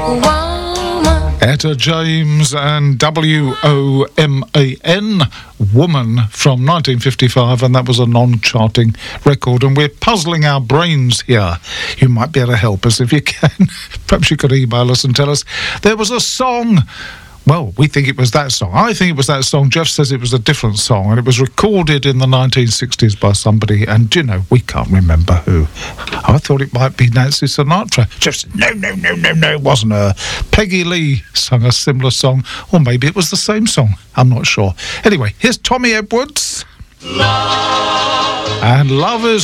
Etta James and WOMAN, Woman, from 1955, and that was a non-charting record. And we're puzzling our brains here. You might be able to help us if you can. Perhaps you could email us and tell us. There was a song. Well, we think it was that song. I think it was that song. Jeff says it was a different song, and it was recorded in the 1960s by somebody, and, you know, we can't remember who. I thought it might be Nancy Sinatra. Jeff said, no, it wasn't her. Peggy Lee sung a similar song, or maybe it was the same song. I'm not sure. Anyway, here's Tommy Edwards. Love. And Love Is